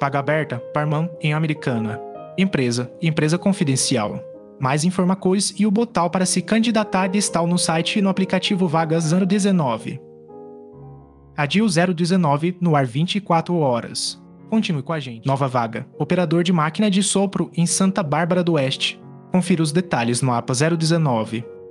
Vaga aberta, Parman em Americana. Empresa confidencial. Mais informações e o botão para se candidatar estão no site e no aplicativo Vagas 019. Adio 019 no ar 24 horas. Continue com a gente. Nova vaga. Operador de máquina de sopro em Santa Bárbara do Oeste. Confira os detalhes no APA 019.